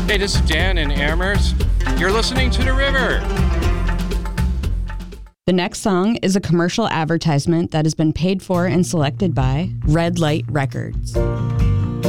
Hey, this is Dan in Amherst. You're listening to The River. The next song is a commercial advertisement that has been paid for and selected by Red Light Records.